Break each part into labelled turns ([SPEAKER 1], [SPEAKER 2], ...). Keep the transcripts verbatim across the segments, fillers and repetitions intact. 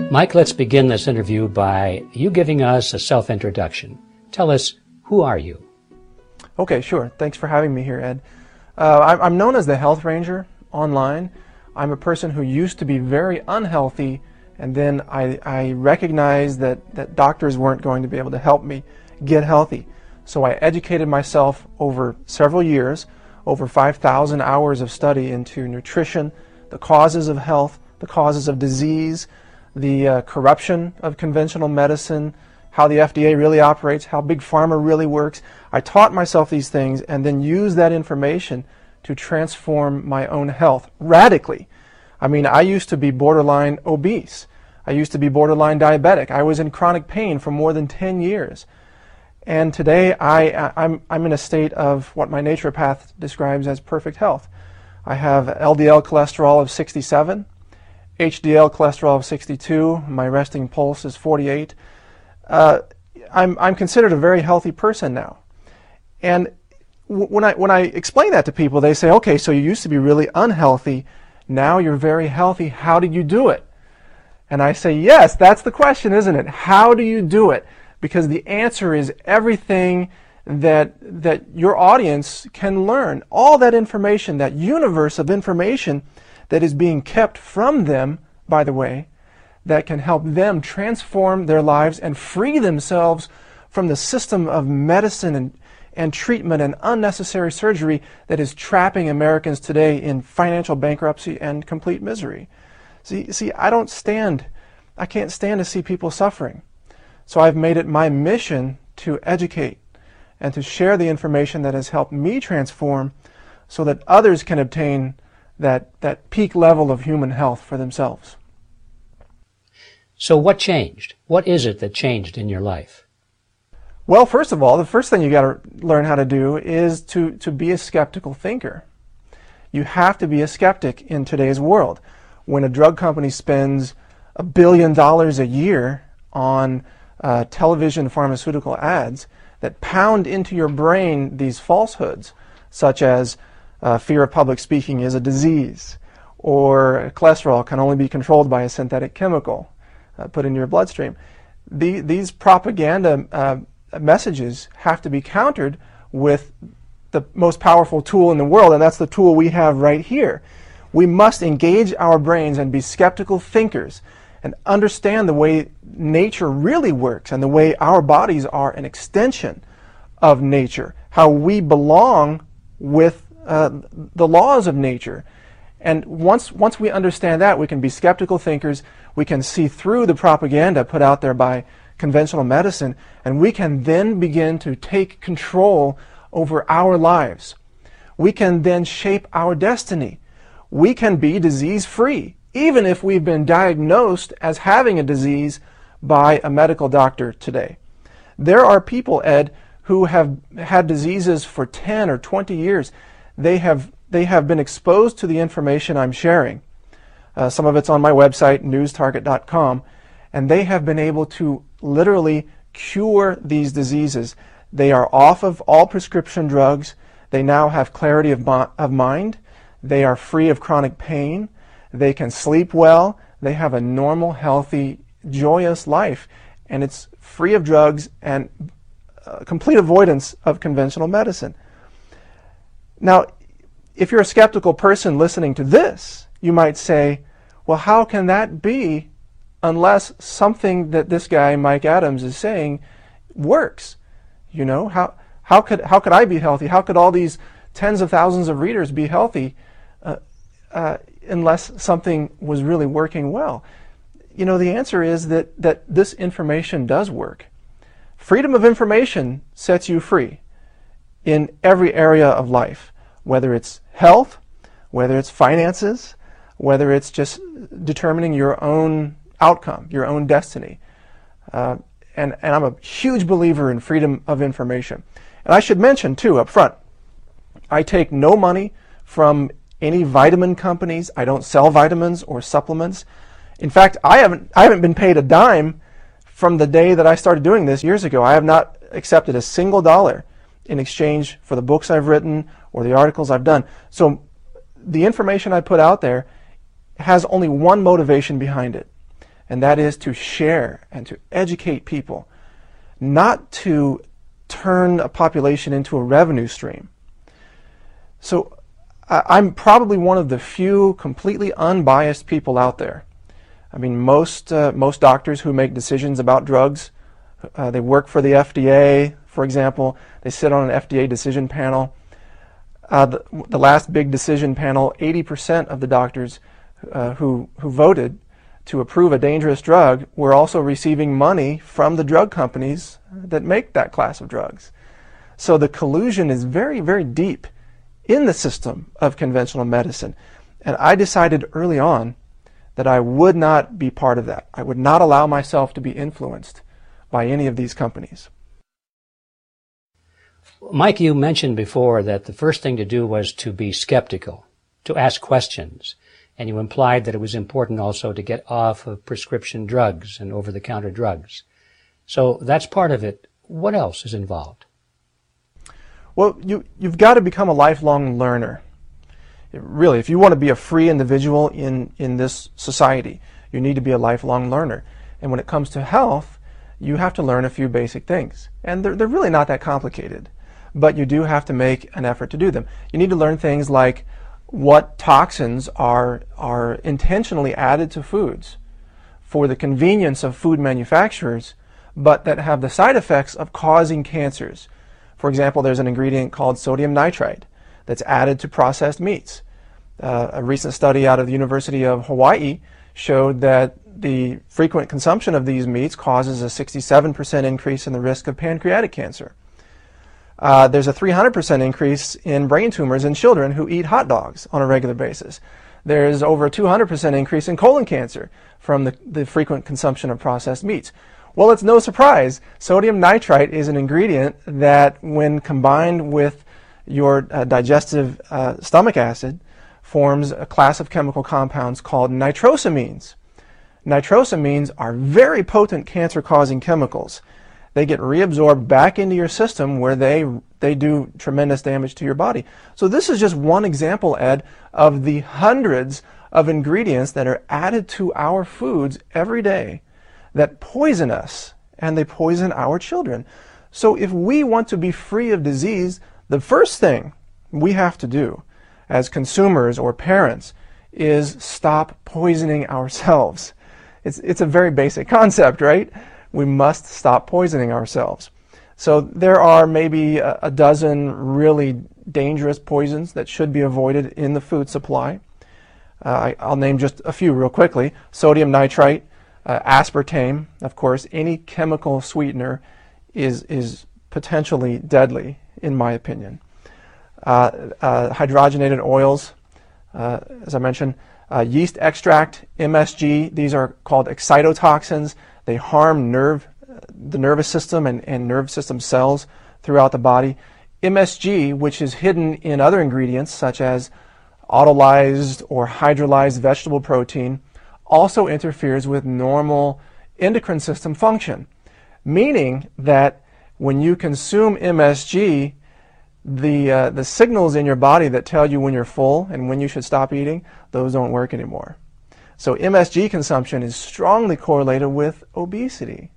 [SPEAKER 1] Mike, let's begin this interview by you giving us a self-introduction. Tell us, who are you?
[SPEAKER 2] Okay, sure. Thanks for having me here, Ed. Uh, I'm known as the Health Ranger online. I'm a person who used to be very unhealthy, and then I, I recognized that, that doctors weren't going to be able to help me get healthy. So I educated myself over several years, over five thousand hours of study into nutrition, the causes of health, the causes of disease, the uh, corruption of conventional medicine, how the F D A really operates, how Big Pharma really works. I taught myself these things and then used that information to transform my own health radically. I mean, I used to be borderline obese. I used to be borderline diabetic. I was in chronic pain for more than ten years. And today I, I'm, I'm in a state of what my naturopath describes as perfect health. I have L D L cholesterol of sixty-seven, H D L cholesterol of sixty-two, my resting pulse is forty-eight. Uh, I'm, I'm considered a very healthy person now. And w when, I, when I explain that to people, they say, okay, so you used to be really unhealthy, now you're very healthy, how did you do it? And I say, yes, that's the question, isn't it? How do you do it? Because the answer is everything that, that your audience can learn. All that information, that universe of information that is being kept from them, by the way, that can help them transform their lives and free themselves from the system of medicine and, and treatment and unnecessary surgery that is trapping Americans today in financial bankruptcy and complete misery. See, see, I don't stand, I can't stand to see people suffering. So I've made it my mission to educate and to share the information that has helped me transform so that others can obtain that, that peak level of human health for themselves.
[SPEAKER 1] So what changed? What is it that changed in your life?
[SPEAKER 2] Well, first of all, the first thing you got to learn how to do is to, to be a skeptical thinker. You have to be a skeptic in today's world. When a drug company spends a billion dollars a year on uh, television pharmaceutical ads that pound into your brain these falsehoods, such as uh, fear of public speaking is a disease, or cholesterol can only be controlled by a synthetic chemical uh, put in your bloodstream. The, these propaganda uh, messages have to be countered with the most powerful tool in the world, and that's the tool we have right here. We must engage our brains and be skeptical thinkers and understand the way nature really works and the way our bodies are an extension of nature, how we belong with uh, the laws of nature. And once, once we understand that, we can be skeptical thinkers, we can see through the propaganda put out there by conventional medicine, and we can then begin to take control over our lives. We can then shape our destiny. We can be disease-free, even if we've been diagnosed as having a disease by a medical doctor today. There are people, Ed, who have had diseases for ten or twenty years. They have, they have been exposed to the information I'm sharing. Uh, some of it's on my website, news target dot com, and they have been able to literally cure these diseases. They are off of all prescription drugs. They now have clarity of, of mind. They are free of chronic pain. They can sleep well. They have a normal, healthy, joyous life. And it's free of drugs and uh, complete avoidance of conventional medicine. Now, if you're a skeptical person listening to this, you might say, well, how can that be unless something that this guy, Mike Adams, is saying works? You know, how, how, could, how could I be healthy? How could all these tens of thousands of readers be healthy uh, uh, unless something was really working well? You know, the answer is that, that this information does work. Freedom of information sets you free in every area of life, whether it's health, whether it's finances, whether it's just determining your own outcome, your own destiny. Uh, and, and I'm a huge believer in freedom of information. And I should mention, too, up front, I take no money from any vitamin companies. I don't sell vitamins or supplements. In fact, I haven't, I haven't been paid a dime from the day that I started doing this years ago. I have not accepted a single dollar in exchange for the books I've written or the articles I've done. So the information I put out there has only one motivation behind it, and that is to share and to educate people, not to turn a population into a revenue stream. So I'm probably one of the few completely unbiased people out there. I mean, most uh, most doctors who make decisions about drugs, uh, they work for the F D A, for example. They sit on an F D A decision panel. Uh, the, the last big decision panel, eighty percent of the doctors uh, who who voted to approve a dangerous drug were also receiving money from the drug companies that make that class of drugs. So the collusion is very, very deep in the system of conventional medicine. And I decided early on that I would not be part of that. I would not allow myself to be influenced by any of these companies.
[SPEAKER 1] Mike, you mentioned before that the first thing to do was to be skeptical, to ask questions. And you implied that it was important also to get off of prescription drugs and over-the-counter drugs. So that's part of it. What else is involved?
[SPEAKER 2] Well, you, you've got to become a lifelong learner. It really, if you want to be a free individual in, in this society, you need to be a lifelong learner. And when it comes to health, you have to learn a few basic things. And they're, they're really not that complicated, but you do have to make an effort to do them. You need to learn things like what toxins are, are intentionally added to foods for the convenience of food manufacturers, but that have the side effects of causing cancers. For example, there's an ingredient called sodium nitrite that's added to processed meats. Uh, a recent study out of the University of Hawaii showed that the frequent consumption of these meats causes a sixty-seven percent increase in the risk of pancreatic cancer. Uh, there's a three hundred percent increase in brain tumors in children who eat hot dogs on a regular basis. There's over a two hundred percent increase in colon cancer from the, the frequent consumption of processed meats. Well, it's no surprise. Sodium nitrite is an ingredient that, when combined with your uh, digestive uh, stomach acid, forms a class of chemical compounds called nitrosamines. Nitrosamines are very potent cancer-causing chemicals. They get reabsorbed back into your system where they they do tremendous damage to your body. So this is just one example, Ed, of the hundreds of ingredients that are added to our foods every day that poison us, and they poison our children. So if we want to be free of disease, the first thing we have to do as consumers or parents is stop poisoning ourselves. It's, it's a very basic concept, right? We must stop poisoning ourselves. So there are maybe a, a dozen really dangerous poisons that should be avoided in the food supply. Uh, I, I'll name just a few real quickly. Sodium nitrite, uh, aspartame, of course. Any chemical sweetener is, is potentially deadly, in my opinion. Uh, uh, hydrogenated oils, uh, as I mentioned. Uh, yeast extract, M S G, these are called excitotoxins. They harm nerve, the nervous system and, and nerve system cells throughout the body. M S G, which is hidden in other ingredients such as autolyzed or hydrolyzed vegetable protein, also interferes with normal endocrine system function, meaning that when you consume M S G, the, uh, the signals in your body that tell you when you're full and when you should stop eating, those don't work anymore. So M S G consumption is strongly correlated with obesity.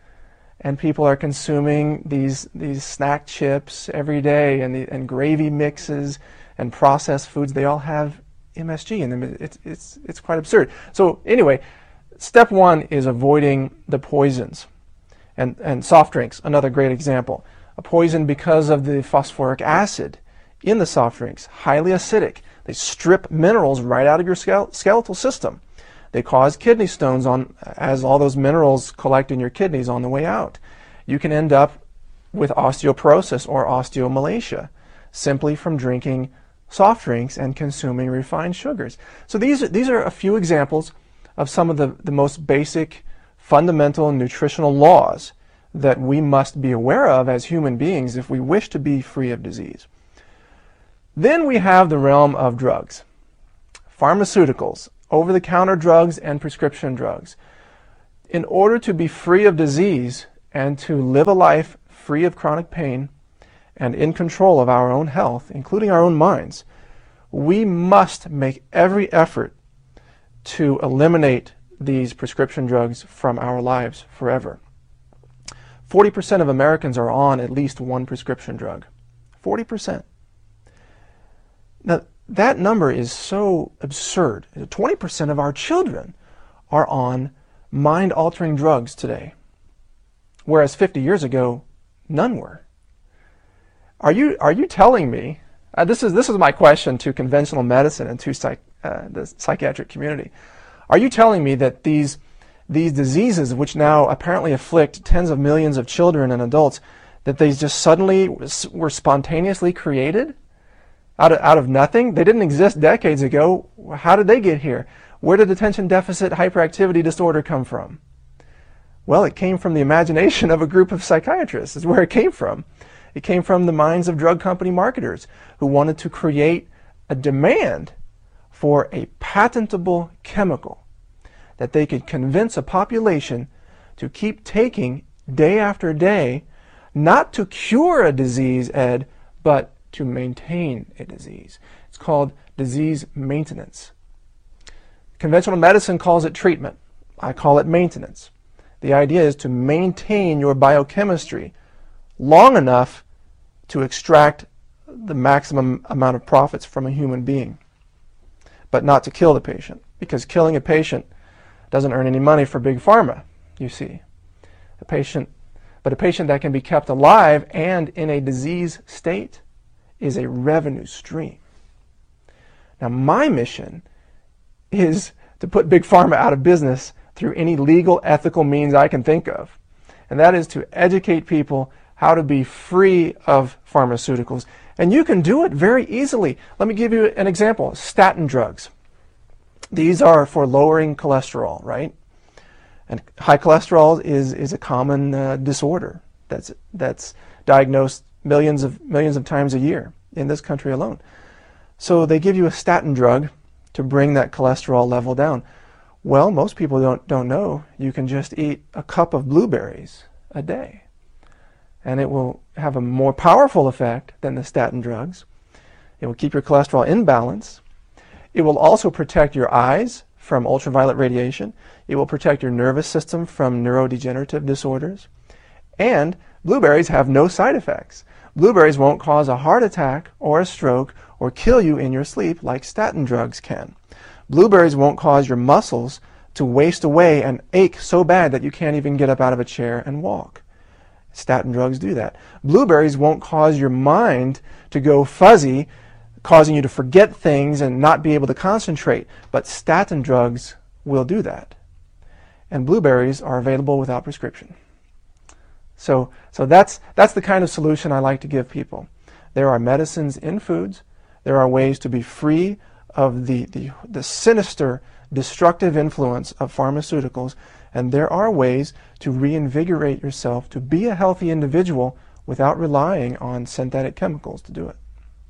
[SPEAKER 2] And people are consuming these, these snack chips every day, and, the, and gravy mixes and processed foods. They all have M S G in them. It's, it's, it's quite absurd. So anyway, step one is avoiding the poisons. And, and soft drinks, another great example. A poison because of the phosphoric acid in the soft drinks, highly acidic. They strip minerals right out of your skeletal system. They cause kidney stones on, as all those minerals collect in your kidneys on the way out. You can end up with osteoporosis or osteomalacia simply from drinking soft drinks and consuming refined sugars. So these, these are a few examples of some of the, the most basic fundamental nutritional laws that we must be aware of as human beings if we wish to be free of disease. Then we have the realm of drugs, pharmaceuticals, over-the-counter drugs and prescription drugs. In order to be free of disease and to live a life free of chronic pain and in control of our own health, including our own minds, we must make every effort to eliminate these prescription drugs from our lives forever. forty percent of Americans are on at least one prescription drug. forty percent. Now, that number is so absurd. twenty percent of our children are on mind-altering drugs today, whereas fifty years ago, none were. Are you, are you telling me, uh, this is, this is my question to conventional medicine and to psych, uh, the psychiatric community, are you telling me that these, these diseases, which now apparently afflict tens of millions of children and adults, that they just suddenly were spontaneously created out of, out of nothing? They didn't exist decades ago. How did they get here? Where did attention deficit hyperactivity disorder come from? Well, it came from the imagination of a group of psychiatrists, is where it came from. It came from the minds of drug company marketers who wanted to create a demand for a patentable chemical that they could convince a population to keep taking day after day, not to cure a disease, Ed, but to maintain a disease. It's called disease maintenance. Conventional medicine calls it treatment. I call it maintenance. The idea is to maintain your biochemistry long enough to extract the maximum amount of profits from a human being, but not to kill the patient, because killing a patient doesn't earn any money for Big Pharma, you see. A patient, but a patient that can be kept alive and in a disease state is a revenue stream. Now, my mission is to put Big Pharma out of business through any legal, ethical means I can think of. And that is to educate people how to be free of pharmaceuticals. And you can do it very easily. Let me give you an example. Statin drugs. These are for lowering cholesterol, right? And high cholesterol is, is a common uh, disorder that's, that's diagnosed millions of, millions of times a year in this country alone. So they give you a statin drug to bring that cholesterol level down. Well, most people don't, don't know you can just eat a cup of blueberries a day, and it will have a more powerful effect than the statin drugs. It will keep your cholesterol in balance. It will also protect your eyes from ultraviolet radiation. It will protect your nervous system from neurodegenerative disorders. And blueberries have no side effects. Blueberries won't cause a heart attack or a stroke or kill you in your sleep like statin drugs can. Blueberries won't cause your muscles to waste away and ache so bad that you can't even get up out of a chair and walk. Statin drugs do that. Blueberries won't cause your mind to go fuzzy, causing you to forget things and not be able to concentrate. But statin drugs will do that. And blueberries are available without prescription. So, so that's, that's the kind of solution I like to give people. There are medicines in foods. There are ways to be free of the, the, the sinister, destructive influence of pharmaceuticals. And there are ways to reinvigorate yourself to be a healthy individual without relying on synthetic chemicals to do it.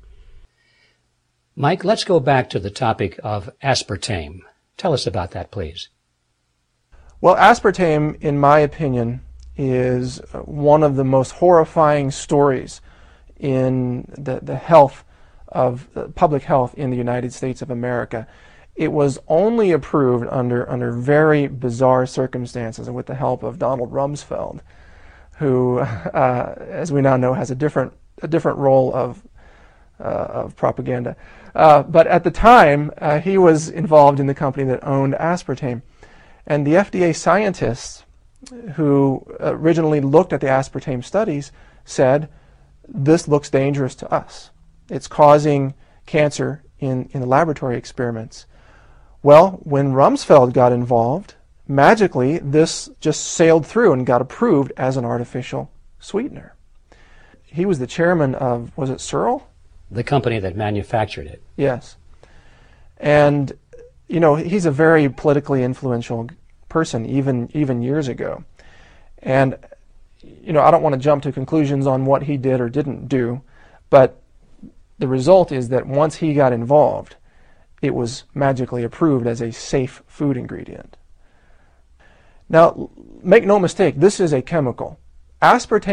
[SPEAKER 1] Mike, let's go back to the topic of aspartame. Tell us about that, please.
[SPEAKER 2] Well, aspartame, in my opinion, is one of the most horrifying stories in the, the health of uh, public health in the United States of America. It was only approved under, under very bizarre circumstances and with the help of Donald Rumsfeld, who, uh, as we now know, has a different, a different role of, uh, of propaganda. Uh, but at the time, uh, he was involved in the company that owned aspartame. And the F D A scientists who originally looked at the aspartame studies said, this looks dangerous to us. It's causing cancer in, in the laboratory experiments. Well, when Rumsfeld got involved, magically this just sailed through and got approved as an artificial sweetener. He was the chairman of, was it Searle?
[SPEAKER 1] The company that manufactured it.
[SPEAKER 2] Yes. And, you know, he's a very politically influential person, even even years ago. And, you know, I don't want to jump to conclusions on what he did or didn't do, but the result is that once he got involved, it was magically approved as a safe food ingredient. Now, make no mistake, this is a chemical. Aspartame